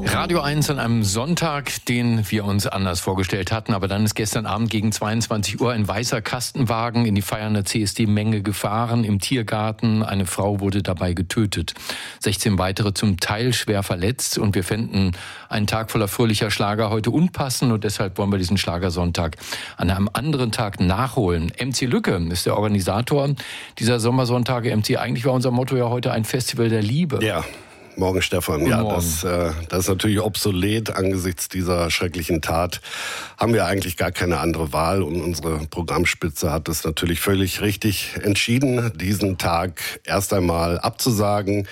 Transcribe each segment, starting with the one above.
Radio 1 an einem Sonntag, den wir uns anders vorgestellt hatten. Aber dann ist gestern Abend gegen 22 Uhr ein weißer Kastenwagen in die feiernde CSD-Menge gefahren im Tiergarten. Eine Frau wurde dabei getötet. 16 weitere zum Teil schwer verletzt. Und wir fänden einen Tag voller fröhlicher Schlager heute unpassend. Und deshalb wollen wir diesen Schlagersonntag an einem anderen Tag nachholen. MC Lücke ist der Organisator dieser Sommersonntage. MC, eigentlich war unser Motto ja heute ein Festival der Liebe. Ja. Morgen, Stefan. Guten ja, Morgen. Das ist natürlich obsolet. Angesichts dieser schrecklichen Tat haben wir eigentlich gar keine andere Wahl. Und unsere Programmspitze hat es natürlich völlig richtig entschieden, diesen Tag erst einmal abzusagen.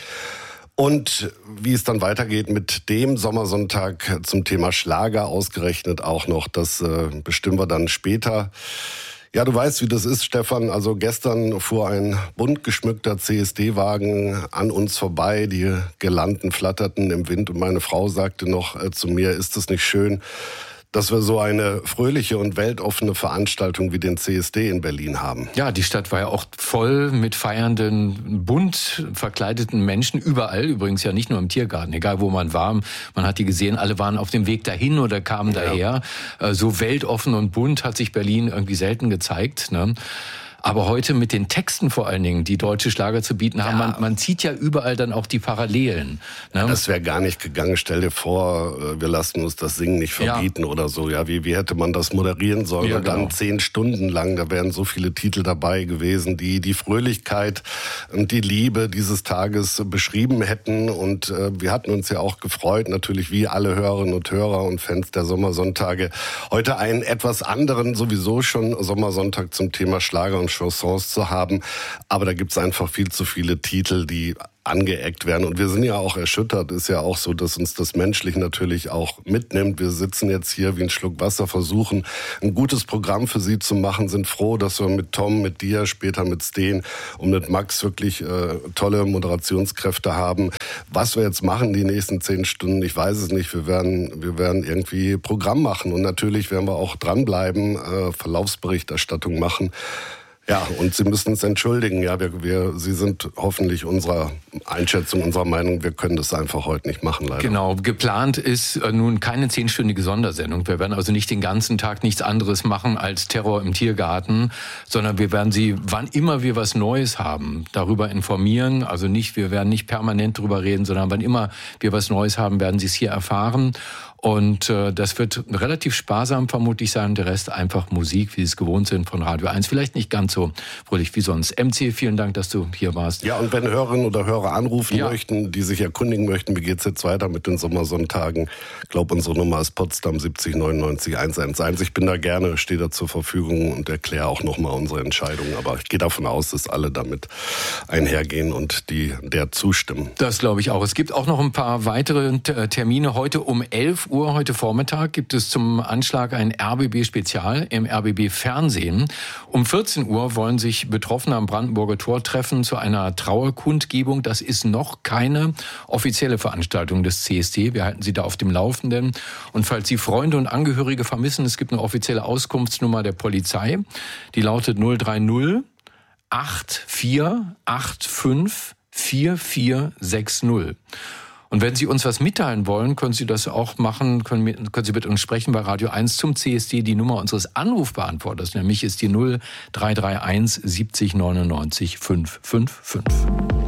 Und wie es dann weitergeht mit dem Sommersonntag zum Thema Schlager ausgerechnet auch noch, das bestimmen wir dann später. Ja, du weißt, wie das ist, Stefan. Also gestern fuhr ein bunt geschmückter CSD-Wagen an uns vorbei. Die Girlanden flatterten im Wind und meine Frau sagte noch zu mir, ist es nicht schön, dass wir so eine fröhliche und weltoffene Veranstaltung wie den CSD in Berlin haben. Ja, die Stadt war ja auch voll mit feiernden, bunt verkleideten Menschen, überall, übrigens ja nicht nur im Tiergarten, egal wo man war. Man hat die gesehen, alle waren auf dem Weg dahin oder kamen daher. So weltoffen und bunt hat sich Berlin irgendwie selten gezeigt, ne? Aber heute mit den Texten vor allen Dingen, die deutsche Schlager zu bieten haben, man zieht ja überall dann auch die Parallelen. Ne? Das wäre gar nicht gegangen. Stell dir vor, wir lassen uns das Singen nicht verbieten oder so. Ja, wie hätte man das moderieren sollen? Und dann 10 Stunden lang, da wären so viele Titel dabei gewesen, die die Fröhlichkeit und die Liebe dieses Tages beschrieben hätten. Und wir hatten uns ja auch gefreut, natürlich wie alle Hörerinnen und Hörer und Fans der Sommersonntage, heute einen etwas anderen, sowieso schon Sommersonntag zum Thema Schlager und Chansons zu haben. Aber da gibt's einfach viel zu viele Titel, die angeeckt werden. Und wir sind ja auch erschüttert. Ist ja auch so, dass uns das menschlich natürlich auch mitnimmt. Wir sitzen jetzt hier wie ein Schluck Wasser, versuchen ein gutes Programm für Sie zu machen, sind froh, dass wir mit Tom, mit dir, später mit Steen und mit Max wirklich tolle Moderationskräfte haben. Was wir jetzt machen die nächsten 10 Stunden, ich weiß es nicht. Wir werden irgendwie Programm machen. Und natürlich werden wir auch dranbleiben, Verlaufsberichterstattung machen. Ja, und Sie müssen uns entschuldigen. Ja, Sie sind hoffentlich unserer Einschätzung, unserer Meinung, wir können das einfach heute nicht machen, leider. Genau, geplant ist nun keine 10-stündige Sondersendung. Wir werden also nicht den ganzen Tag nichts anderes machen als Terror im Tiergarten, sondern wir werden Sie, wann immer wir was Neues haben, darüber informieren. Also wir werden nicht permanent darüber reden, sondern wann immer wir was Neues haben, werden Sie es hier erfahren. Und das wird relativ sparsam vermutlich sein. Der Rest einfach Musik, wie Sie es gewohnt sind von Radio 1. Vielleicht nicht ganz so fröhlich wie sonst. MC, vielen Dank, dass du hier warst. Ja, und wenn Hörerinnen oder Hörer anrufen möchten, die sich erkundigen möchten, wie geht's jetzt weiter mit den Sommersonntagen? Ich glaube, unsere Nummer ist Potsdam 70 99 111. Ich bin da gerne, stehe da zur Verfügung und erkläre auch nochmal unsere Entscheidung. Aber ich gehe davon aus, dass alle damit einhergehen und der zustimmen. Das glaube ich auch. Es gibt auch noch ein paar weitere Termine. Heute um 11 Uhr, heute Vormittag, gibt es zum Anschlag ein RBB-Spezial im RBB-Fernsehen. Um 14 Uhr wollen sich Betroffene am Brandenburger Tor treffen zu einer Trauerkundgebung. Das ist noch keine offizielle Veranstaltung des CSD. Wir halten Sie da auf dem Laufenden. Und falls Sie Freunde und Angehörige vermissen, es gibt eine offizielle Auskunftsnummer der Polizei. Die lautet 030 8485 4460. Und wenn Sie uns was mitteilen wollen, können Sie das auch machen, können Sie mit uns sprechen bei Radio 1 zum CSD. Die Nummer unseres Anrufbeantworters, nämlich ist die 0331 70 99 555.